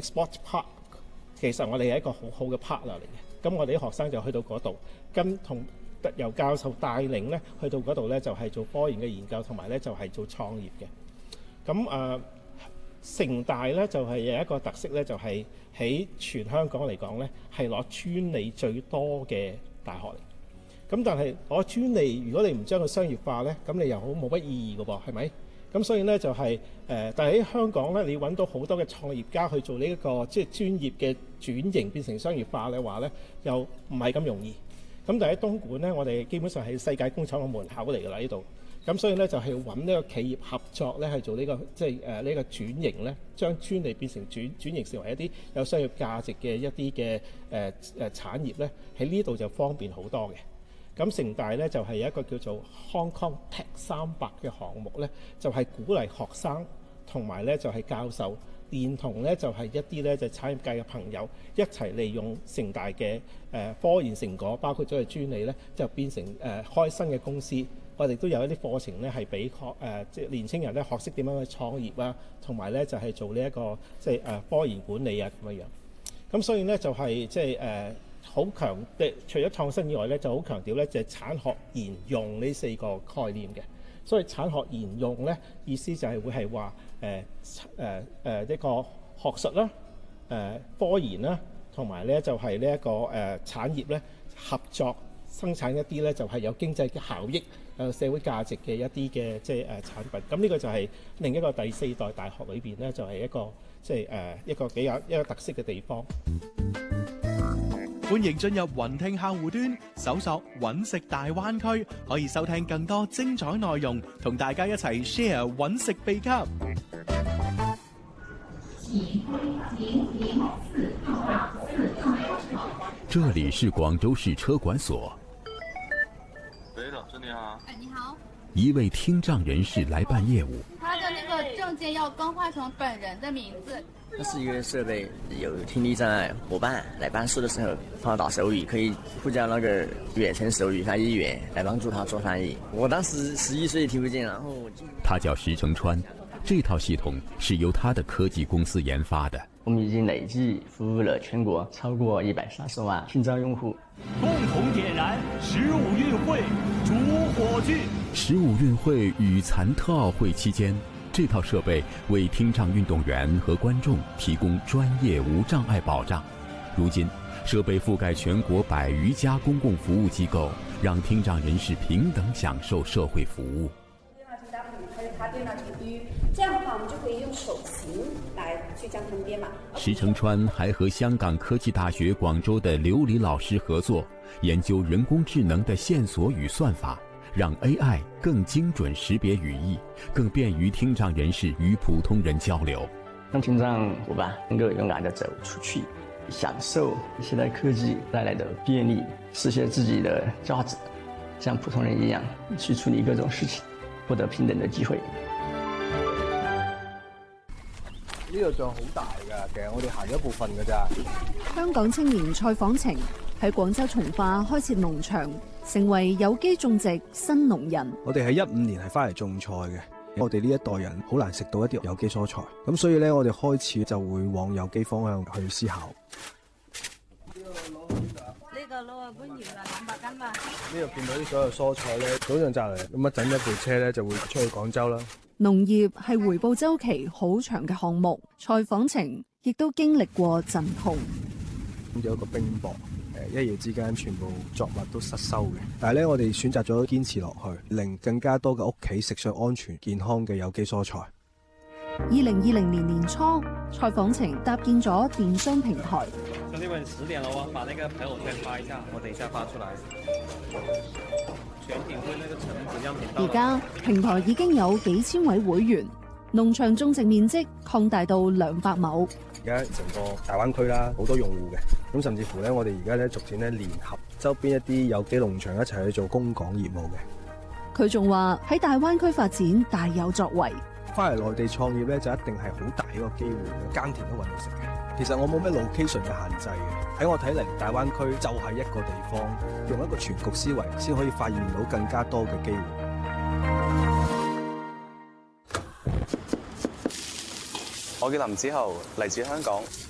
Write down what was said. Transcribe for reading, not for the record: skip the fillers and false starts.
Export Park， 其實我哋係一個好好嘅 partner 嚟嘅。咁我哋啲學生就去到嗰度，同由教授帶領咧，去到嗰度咧就係做科研嘅研究，同埋咧就係做創業嘅。咁城大咧就係有一個特色咧，就係喺全香港嚟講咧，係攞專利最多嘅大學嚟。咁但係攞專利，如果你唔將佢商業化咧，咁你又好冇乜意義㗎噃，係咪？咁所以咧就係但係喺香港咧，你揾到好多嘅創業家去做呢一個即係專業嘅轉型變成商業化嘅話咧，又唔係咁容易。咁但係喺東莞咧，我哋基本上係世界工廠嘅門口嚟㗎啦，呢度。咁所以咧就係揾呢個企業合作咧，係做呢個即係呢個轉型咧，將專利變成轉型成為一啲有商業價值嘅一啲嘅產業咧，喺呢度就方便好多嘅。咁城大咧就係有一個叫做 Hong Kong Tech 300嘅項目咧，就係鼓勵學生同埋咧就係教授，連同咧就係一啲咧就產業界嘅朋友一齊利用城大嘅科研成果，包括咗係專利咧，就變成開新嘅公司。我哋都有一啲課程咧，係俾即係年青人咧學識點樣去創業啊，同埋咧就係做呢一個即係科研管理啊咁樣樣。咁所以咧就係即係好強嘅，除咗創新以外咧，就好強調咧就係產學研用呢4個概念嘅。所以產學研用咧，意思就係會係話一個學術啦、科研啦，同埋咧就係呢一個產業咧合作生產一啲咧就係有經濟嘅效益、社會價值嘅一啲嘅即係產品。咁呢個就係另一個第4代大學裏邊咧，就係一個即係一個比較一個特色嘅地方。 歡迎進入雲聽客戶端，搜索揾食大灣區，可以收聽更多精彩內容，同大家一齊 share 揾食秘笈。 這裡是廣州市車管所。 喂，老師你好。 哎，你好。 一位聽障人士來辦業務。 他的那個證件要更換成本人的名字。 它是一個設備，有聽力障礙夥伴來辦事的時候碰到手語，可以呼叫那個遠程手語翻譯員來幫助他做翻譯。我當時11歲聽不見，然後他叫石成川，這套系統是由他的科技公司研發的。 我們已經累計服務了全國超過130萬聽障用戶。 共同點燃15運會主火炬。 15運會與殘特奧會期間，這套設備為聽障運動員和觀眾提供專業無障礙保障。如今，設備覆蓋全國100餘家公共服務機構，讓聽障人士平等享受社會服務。 這樣的話，我們就可以用手型來去將它們編碼。 石成川還和香港科技大學廣州的劉黎老師合作，研究人工智能的線索與算法，讓 AI 更精準識別語義，更便於聽障人士與普通人交流。 讓聽障夥伴能夠勇敢地走出去，享受現代科技帶來的便利，實現自己的價值，像普通人一樣去處理各種事情，獲得平等的機會。 呢個仲好大㗎，其實我哋行咗一部分㗎咋。 香港青年蔡訪程喺廣州從化開設農場，成為有機種植新農人。 我哋喺15年係翻嚟種菜嘅，我哋呢一代人好難食到一啲有機蔬菜，咁所以咧我哋開始就會往有機方向去思考。 呢個攞啊，本葉啦，200斤嘛。 呢度見到啲所有蔬菜咧，早上摘嚟，咁一陣一部車咧就會出去廣州啦。 農業係回報週期好長嘅項目，蔡訪程亦都經歷過陣痛。 咁有一個冰雹，一夜之間全部作物都失收嘅。但係咧，我哋選擇咗堅持落去，令更加多嘅屋企食上安全健康嘅有機蔬菜。 2020年年初，蔡訪程搭建咗電商平台。 兄弟們10點了哦，把那個朋友圈發一下，我等一下發出來。全品會那個成品樣品到。 而家平台已經有幾千位會員，農場種植面積擴大到200畝。 而家成個大灣區啦，好多用戶嘅，咁甚至乎咧，我哋而家咧逐漸咧聯合周邊一啲有機農場一齊去做供港業務嘅。 佢仲話喺大灣區發展大有作為。 翻嚟內地創業咧，就一定係好大一個機會嘅，耕田都搵到食嘅。其實我冇咩 location 嘅限制嘅，喺我睇嚟，大灣區就係一個地方，用一個全局思維，先可以發現到更加多嘅機會。 我叫林子豪，嚟自香港，